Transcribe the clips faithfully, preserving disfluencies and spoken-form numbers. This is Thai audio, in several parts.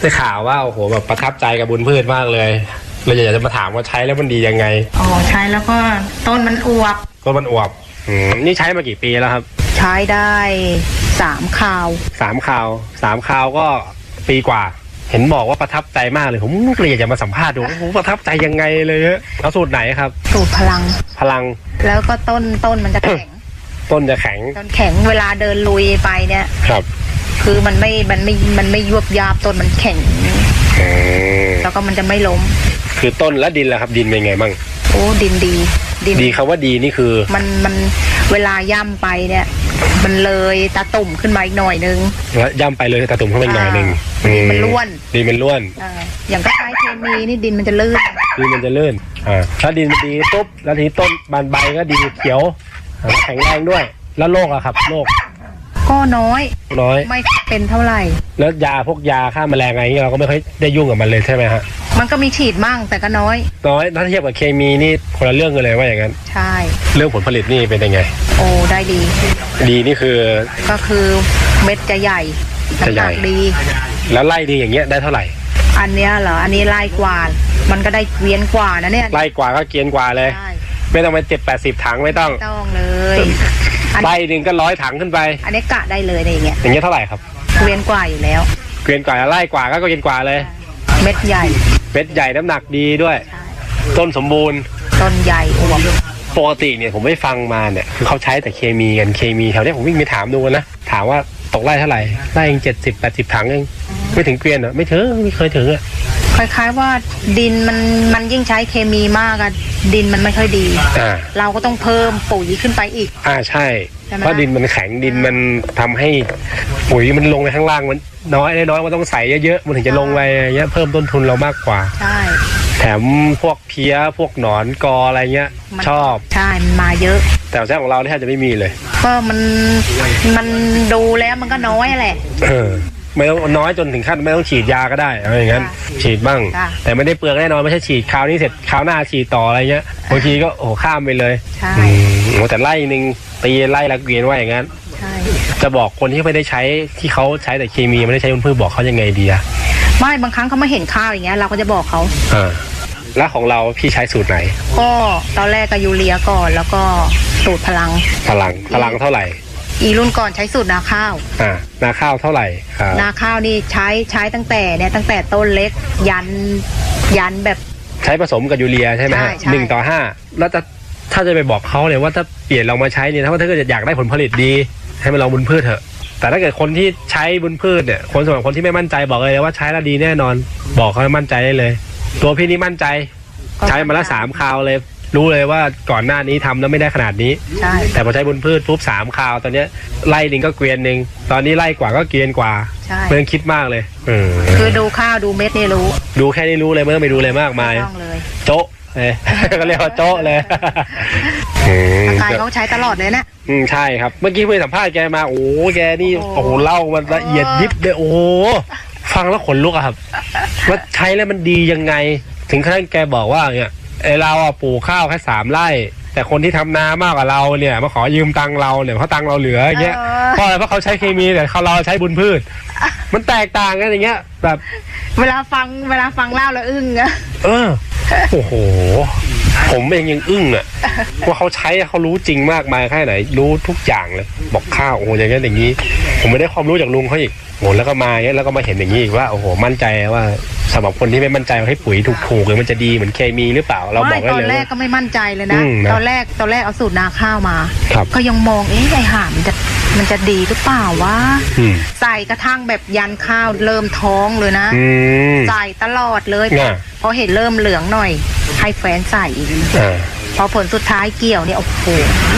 ได้ข่าวว่าโอ้โหแบบประทับใจกับบุญพืชมากเลยเราอยากจะมาถามว่าใช้แล้วมันดียังไงอ๋อใช้แล้วก็ต้นมันอวบต้นมันอวบอืมนี่ใช้มากี่ปีแล้วครับใช้ได้สามคราวสามคราวสามคราวก็ปีกว่าเห็นบอกว่าประทับใจมากเลยผมเลยอยากจะมาสัมภาษณ์ดูโอ้โหประทับใจยังไงเลยเอาสูตรไหนครับสูตรพลังพลังแล้วก็ต้นต้นมันจะแข็งต้นจะแข็งต้นแข็งเวลาเดินลุยไปเนี่ยครับคือมันไม่มันไม่มันไม่ยวบยาบต้นมันแข็งแล้วก็มันจะไม่ล้มคือต้นและดินล่ะครับดินเป็นไงบ้างโอ้ดินดีดีคำว่าดีนี่คือมันมันเวลาย่ำไปเนี่ยมันเลยตาตุ่มขึ้นมาอีกหน่อยนึงแล้วย่ำไปเลยตาตุ่มขึ้นมาอีกหน่อยนึงดินมันล้วนดินมันล้วนอย่างก็ใช้เคมีนี่ดินมันจะลื่นดินมันจะลื่นอ่าถ้าดินมันดีปุ๊บแล้วทีต้นบานใบก็ดีเขียวแข็งแรงด้วยแล้วโรคอะครับโรคก็น้อยน้อยไม่เป็นเท่าไหร่แล้วยาพวกยาฆ่าแมลงอะไรเราก็ไม่ค่อยได้ยุ่งกับมันเลยใช่ไหมฮะมันก็มีฉีดมั่งแต่ก็น้อยน้อยถ้าเทียบกับเคมีนี่คนละเรื่องกันเลยว่าอย่างนั้นใช่เรื่องผลผลิตนี่เป็นยังไงโอ้ได้ดีดีนี่คือก็คือเม็ดจะใหญ่จะใหญ่ดีแล้วไล่ดีอย่างเงี้ยได้เท่าไหร่อันเนี้ยเหรออันนี้ไล่กว่ามันก็ได้เกวียนกว่านะเนี่ยไล่กว่าก็เกวียนกว่าเลยไม่ต้องไปเจ็ดแปดสิบถังไม่ต้องไม่ต้องเลยไล่หนึ่งก็ร้อยถังขึ้นไปอันนี้กะได้เลยในอย่างเงี้ยอย่างเงี้ยเท่าไหร่ครับเกวียนกว่าอยู่แล้วเกวียนกว่าไล่กว่าก็เกวียนกว่าเลยเม็ดใหญ่เม็ดใหญ่น้ำหนักดีด้วยต้นสมบูรณ์ต้นใหญ่อวบปกติเนี่ยผมไม่ฟังมาเนี่ยคือเขาใช้แต่เคมีกันเคมีแถวนี้ผมวิ่งไปถามดูนะถามว่าตกไร่เท่าไหร่ไร่เองเจ็ดสิบแปดสิบถังเองไม่ถึงเกวียนอ่ะไม่ถึงไม่เคยถึงอ่ะคล้ายๆว่าดินมันมันยิ่งใช้เคมีมากอะดินมันไม่ค่อยดีอ่าเราก็ต้องเพิ่มปุ๋ยขึ้นไปอีกอ่าใช่เพราะดินมันแข็งดินมันทำให้ปุ๋ยมันลงไปข้างล่างมันน้อยน้อยมันต้องใส่เยอะๆมันถึงจะลงไปเงี้ยเพิ่มต้นทุนเรามากกว่าใช่แถมพวกเพี้ยพวกหนอนกออะไรเงี้ยชอบใช่มันมาเยอะแต่ใช้ของเราแทบจะไม่มีเลยก็มันมันดูแล้วมันก็น้อยแหละเออไม่ต้องน้อยจนถึงขั้นไม่ต้องฉีดยาก็ได้อะไรอย่างนั้นฉีดบ้างแต่ไม่ได้เปลืองแน่นอนไม่ใช่ฉีดคราวนี้เสร็จคราวหน้าฉีดต่ออะไรเงี้ยบางทีก็โอ้ข้ามไปเลยใช่โอ้แต่ไล่หนึ่งตีไล่ละเกวียนว่าอย่างนั้นใช่จะบอกคนที่ไม่ได้ใช้ที่เขาใช้แต่เคมีไม่ได้ใช้พืชบอกเขายังไงดีอะไม่บางครั้งเขาไม่เห็นข้าวอย่างเงี้ยเราก็จะบอกเขาอ่าแล้วของเราพี่ใช้สูตรไหนก็ตอนแรกก็ยูเรียก่อนแล้วก็สูตรพลังพลังพลังเท่าไหร่อีรุ่นก่อนใช้สูตรนาข้าวอ่านาข้าวเท่าไหร่ครับนาข้าวนี่ใช้ใช้ตั้งแต่เนี่ยตั้งแต่ต้นเล็กยันยันแบบใช้ผสมกับยูเรียใช่ไหมฮะหนึ่งต่อห้าแล้วจะถ้าจะไปบอกเขาเลยว่าถ้าเปลี่ยนเรามาใช้เนี่ยถ้าถ้าเกิดอยากได้ผลผลิตดีให้มันลองบุญพืชเถอะแต่ถ้าเกิดคนที่ใช้บุญพืชเนี่ยคนสำหรับคนที่ไม่มั่นใจบอกเลยว่าใช้แล้วดีแน่นอนบอกเขาให้มั่นใจได้เลยตัวพี่นี่มั่นใจใช้มาแล้วสามคราวเลยรู้เลยว่าก่อนหน้านี้ทำแล้วไม่ได้ขนาดนี้ใช่แต่พอใช้บุญพืชปุ๊บสามคราวตอนนี้ไล่หนึ่งก็เกวียนหนึ่งตอนนี้ไล่กว่าก็เกวียนกว่าเพื่อนคิดมากเลยคือดูข้าวดูเม็ดนี่รู้ดูแค่นี้รู้เลยไม่ต้องไปดูเลยมากมายโจ๊ะเลยก็เรียกว่าโจ๊ะเลยกายเขาใช้ตลอดเลยนะอืมใช่ครับเมื่อกี้เพื่อนสัมภาษณ์แกมาโอ้แกนี่โอ้โหเล่ามันละเอียดยิบเลยโอ้ฟังแล้วขนลุกอะครับว่าใช้แล้วมันดียังไงถึงขั้นแกบอกว่าเนี่ยไอเราอ่ะปลูกข้าวแค่สามไร่แต่คนที่ทำนามากกว่าเราเนี่ยมาขอยืมตังเราเนี่ยเพราะตังเราเหลืออย่างเงี้ยเพราะอะไรเพราะเขาใช้เคมีแต่เขาเราใช้บุญพืชมันแตกต่างกันอย่างเงี้ยแบบเวลาฟังเวลาฟังเล่าแล้วอึ้งอะเออโอ้โหผมเองยังอึ้งอะว่าเขาใช้เขารู้จริงมากมายแค่ไหนรู้ทุกอย่างเลยบอกข้าวโอ้โหอย่างเงี้ยอย่างนี้ผมไม่ได้ความรู้จากลุงเขาอีกโหแล้วก็มาเงี้ยแล้วก็มาเห็นอย่างนี้อีกว่าโอ้โหมั่นใจว่าสำหรับคนที่ไม่มั่นใจว่าให้ปุ๋ยถูกๆเลยมันจะดีเหมือนเคมีหรือเปล่าเราบอกได้เลยตอนแรกก็ไม่มั่นใจเลยนะตอนแรกตอนแรกเอาสูตรนาข้าวมาก็ยังมองเอ๊ะไอ้ห่ามันจะมันจะดีหรือเปล่าวะใส่กระทั่งแบบยันข้าวเริ่มท้องเลยนะใส่ตลอดเลยพอเห็นเริ่มเหลืองหน่อยให้แฟนใส่อีกพอผลสุดท้ายเกี่ยวเนี่ยโอ้โห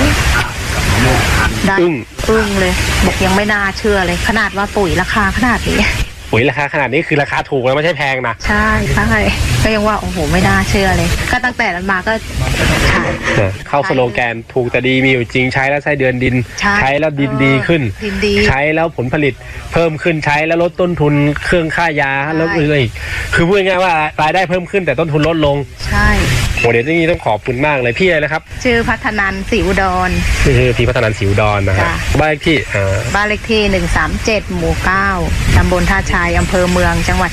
ได้อึ้งเลยบอกยังไม่น่าเชื่อเลยขนาดว่าปุ๋ยราคาขนาดนี้ปุ๋ยราคาขนาดนี้คือราคาถูกแล้วไม่ใช่แพงนะใช่ใช่ก็ยังว่าโอ้โหไม่น่าเชื่อเลยก็ตั้งแต่นั้นมาก็เข้าสโลแกนถูกแต่ดีมีอยู่จริงใช้แล้วไส้เดือนดินใช้แล้วดินดีขึ้นใช้แล้วผลผลิตเพิ่มขึ้นใช้แล้วลดต้นทุนเครื่องค่ายาแล้วอะไรอีกคือพูดง่ายๆว่ารายได้เพิ่มขึ้นแต่ต้นทุนลดลงใช่โมเดลนี้ต้องขอบคุณมากเลยพี่อะไรนะครับชื่อพัฒนันท์ศรีอุดรชื่อพี่พัฒนันท์ศรีอุดรนะครับบ้านเลขที่บ้านเลขที่หนึ่งสามเจ็ดหมู่เก้าตำบลท่าชายอำเภอเมืองจังหวัด